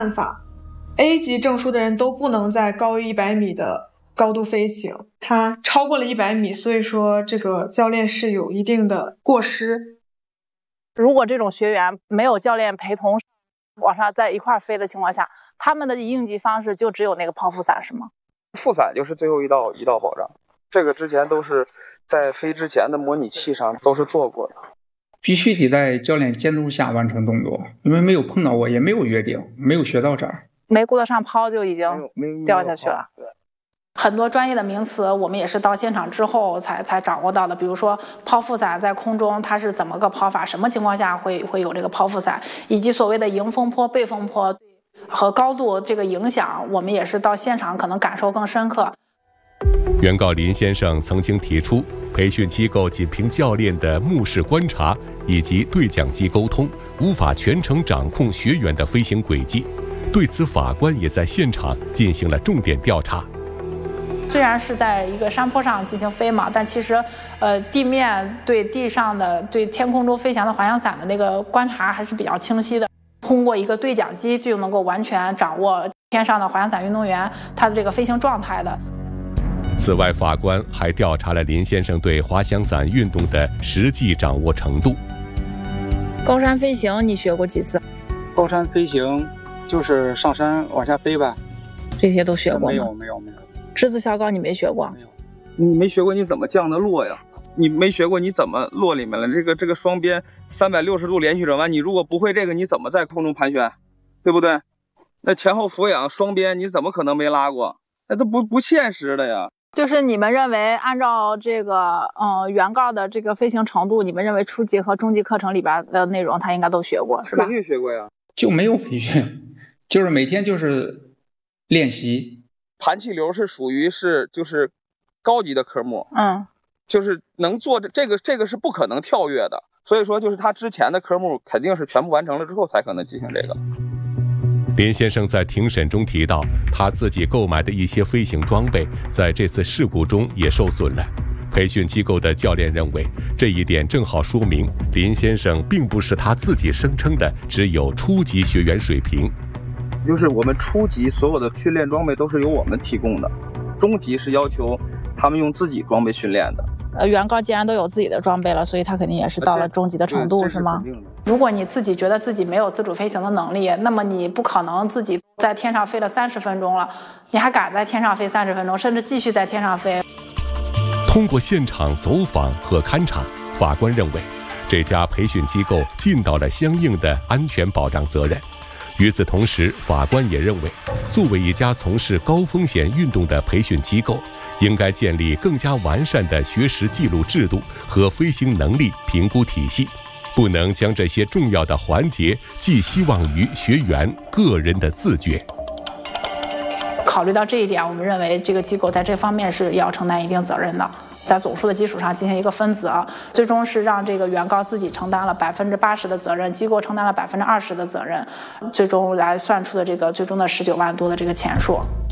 办法 ，A 级证书的人都不能在高于100米的高度飞行，它超过了100米，所以说这个教练是有一定的过失。 如果这种学员没有教练陪同往上在一块飞的情况下，他们的应急方式就只有那个抛腹伞是吗？ 腹伞就是最后一道保障，这个之前都是在飞之前的模拟器上都是做过的。 必须得在教练监督下完成动作，因为没有碰到过，也没有约定，没有学到这儿， 没顾得上抛就已经掉下去了。 很多专业的名词我们也是到现场之后才掌握到的，比如说抛腹伞在空中它是怎么个抛法，什么情况下会有这个抛腹伞，以及所谓的迎风坡、背风坡和高度这个影响，我们也是到现场可能感受更深刻。 原告林先生曾经提出，培训机构仅凭教练的目视观察以及对讲机沟通，无法全程掌控学员的飞行轨迹。对此，法官也在现场进行了重点调查。 虽然是在一个山坡上进行飞嘛，但其实地面对地上的对天空中飞翔的滑翔伞的那个观察还是比较清晰的。通过一个对讲机就能够完全掌握天上的滑翔伞运动员他的这个飞行状态的。 此外，法官还调查了林先生对滑翔伞运动的实际掌握程度。 高山飞行你学过几次？ 高山飞行就是上山往下飞呗。 这些都学过吗？ 没有。 质子小高你没学过？ 没有。你没学过你怎么降的落呀？你没学过你怎么落里面了？这个双边360度连续转弯，你如果不会这个，你怎么在空中盘旋？对不对？那前后俯仰双边你怎么可能没拉过？那都不现实的呀。 就是你们认为按照这个原告的这个飞行程度，你们认为初级和中级课程里边的内容他应该都学过是吧？ 肯定学过呀。 就没有培训，就是每天就是练习。 盘气流是属于就是高级的科目，就是能做这个是不可能跳跃的，所以说就是他之前的科目肯定是全部完成了之后才可能进行这个。 林先生在庭审中提到，他自己购买的一些飞行装备在这次事故中也受损了。培训机构的教练认为，这一点正好说明林先生并不是他自己声称的只有初级学员水平。 就是我们初级所有的训练装备都是由我们提供的，中级是要求他们用自己装备训练的。 原告既然都有自己的装备了，所以他肯定也是到了中级的程度，是吗？ 如果你自己觉得自己没有自主飞行的能力，那么你不可能自己在天上飞了30分钟了，你还敢在天上飞30分钟，甚至继续在天上飞。 通过现场走访和勘查，法官认为这家培训机构尽到了相应的安全保障责任。与此同时，法官也认为，作为一家从事高风险运动的培训机构，应该建立更加完善的学识记录制度和飞行能力评估体系，不能将这些重要的环节寄希望于学员个人的自觉。 考虑到这一点，我们认为这个机构在这方面是要承担一定责任的，在总数的基础上进行一个分责，最终是让这个原告自己承担了80%的责任，机构承担了20%的责任，最终来算出的这个最终的19万多的这个钱数。